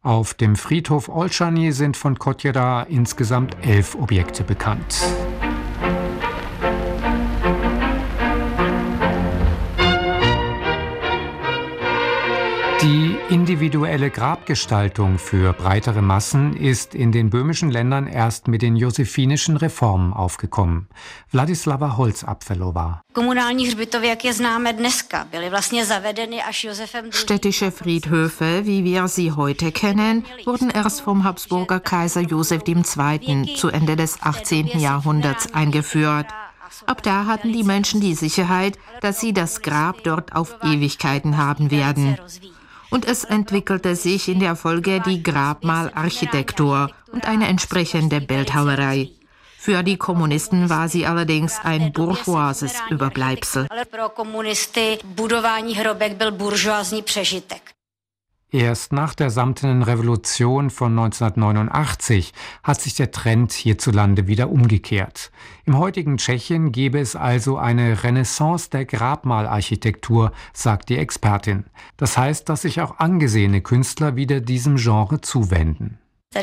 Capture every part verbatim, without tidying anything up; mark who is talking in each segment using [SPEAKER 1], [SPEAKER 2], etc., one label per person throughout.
[SPEAKER 1] Auf dem Friedhof Olszany sind von Kotyra insgesamt elf Objekte bekannt. Die individuelle Grabgestaltung für breitere Massen ist in den böhmischen Ländern erst mit den josephinischen Reformen aufgekommen. Wladislava Holzapfelová.
[SPEAKER 2] Städtische Friedhöfe, wie wir sie heute kennen, wurden erst vom Habsburger Kaiser Josef der Zweite. zu Ende des achtzehnten. Jahrhunderts eingeführt. Ab da hatten die Menschen die Sicherheit, dass sie das Grab dort auf Ewigkeiten haben werden. Und es entwickelte sich in der Folge die Grabmalarchitektur und eine entsprechende Bildhauerei. Für die Kommunisten war sie allerdings ein bourgeoises Überbleibsel.
[SPEAKER 1] Erst nach der Samtenen Revolution von neunzehnhundertneunundachtzig hat sich der Trend hierzulande wieder umgekehrt. Im heutigen Tschechien gäbe es also eine Renaissance der Grabmalarchitektur, sagt die Expertin. Das heißt, dass sich auch angesehene Künstler wieder diesem Genre zuwenden.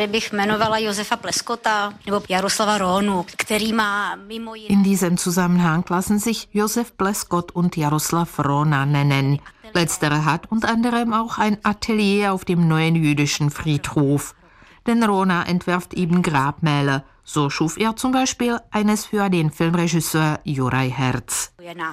[SPEAKER 2] In diesem Zusammenhang lassen sich Josef Pleskot und Jaroslav Rona nennen. Letzterer hat unter anderem auch ein Atelier auf dem neuen jüdischen Friedhof. Denn Rona entwirft eben Grabmäler. So schuf er zum Beispiel eines für den Filmregisseur Juraj Herz.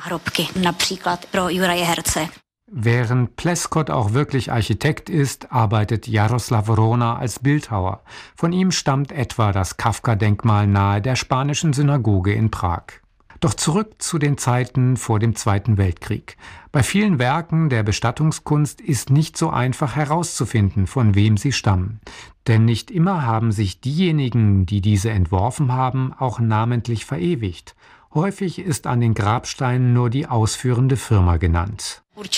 [SPEAKER 1] Während Pleskot auch wirklich Architekt ist, arbeitet Jaroslav Rona als Bildhauer. Von ihm stammt etwa das Kafka-Denkmal nahe der spanischen Synagoge in Prag. Doch zurück zu den Zeiten vor dem Zweiten Weltkrieg. Bei vielen Werken der Bestattungskunst ist nicht so einfach herauszufinden, von wem sie stammen. Denn nicht immer haben sich diejenigen, die diese entworfen haben, auch namentlich verewigt. Häufig ist an den Grabsteinen nur die ausführende Firma genannt.
[SPEAKER 2] Mit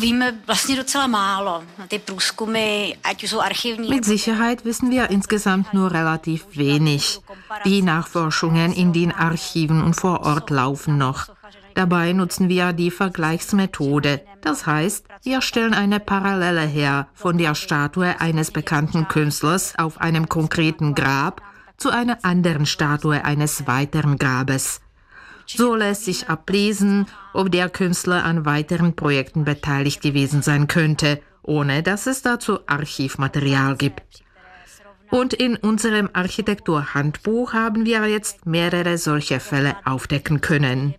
[SPEAKER 2] Sicherheit wissen wir insgesamt nur relativ wenig. Die Nachforschungen in den Archiven und vor Ort laufen noch. Dabei nutzen wir die Vergleichsmethode. Das heißt, wir stellen eine Parallele her von der Statue eines bekannten Künstlers auf einem konkreten Grab zu einer anderen Statue eines weiteren Grabes. So lässt sich ablesen, ob der Künstler an weiteren Projekten beteiligt gewesen sein könnte, ohne dass es dazu Archivmaterial gibt. Und in unserem Architekturhandbuch haben wir jetzt mehrere solche Fälle aufdecken können.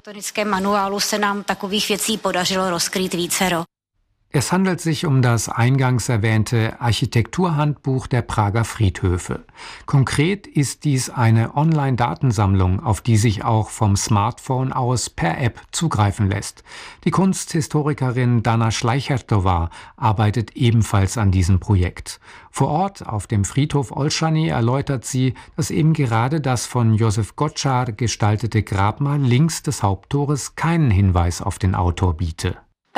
[SPEAKER 1] Es handelt sich um das eingangs erwähnte Architekturhandbuch der Prager Friedhöfe. Konkret ist dies eine Online-Datensammlung, auf die sich auch vom Smartphone aus per App zugreifen lässt. Die Kunsthistorikerin Dana Schleichertova arbeitet ebenfalls an diesem Projekt. Vor Ort auf dem Friedhof Olszany erläutert sie, dass eben gerade das von Josef Gottschar gestaltete Grabmal links des Haupttores keinen Hinweis auf den Autor biete.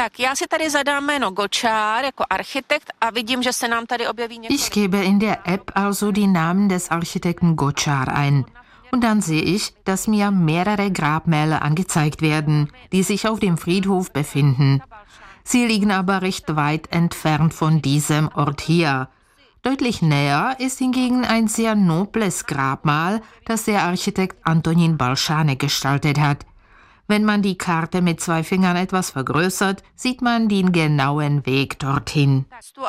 [SPEAKER 2] Ich gebe in der App also die Namen des Architekten Gottschar ein. Und dann sehe ich, dass mir mehrere Grabmäler angezeigt werden, die sich auf dem Friedhof befinden. Sie liegen aber recht weit entfernt von diesem Ort hier. Deutlich näher ist hingegen ein sehr nobles Grabmal, das der Architekt Antonín Balšánek gestaltet hat. Wenn man die Karte mit zwei Fingern etwas vergrößert, sieht man den genauen Weg dorthin.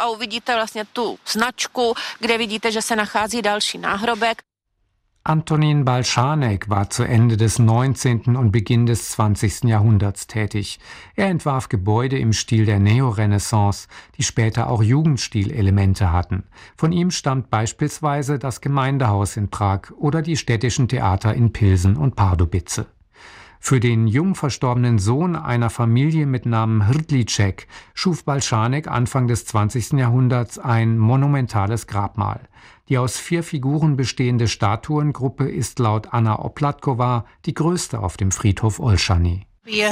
[SPEAKER 1] Antonín Balšánek war zu Ende des neunzehnten und Beginn des zwanzigsten Jahrhunderts tätig. Er entwarf Gebäude im Stil der Neorenaissance, die später auch Jugendstilelemente hatten. Von ihm stammt beispielsweise das Gemeindehaus in Prag oder die städtischen Theater in Pilsen und Pardubice. Für den jung verstorbenen Sohn einer Familie mit Namen Hrdliček schuf Balšánek Anfang des zwanzigsten Jahrhunderts ein monumentales Grabmal. Die aus vier Figuren bestehende Statuengruppe ist laut Anna Oplatková die größte auf dem Friedhof Olszany.
[SPEAKER 2] Sie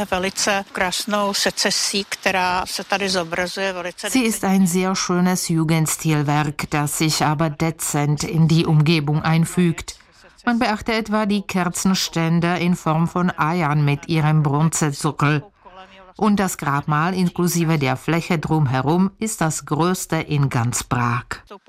[SPEAKER 2] ist ein sehr schönes Jugendstilwerk, das sich aber dezent in die Umgebung einfügt. Man beachte etwa die Kerzenständer in Form von Eiern mit ihrem Bronzezuckel. Und das Grabmal inklusive der Fläche drumherum ist das größte in ganz Prag.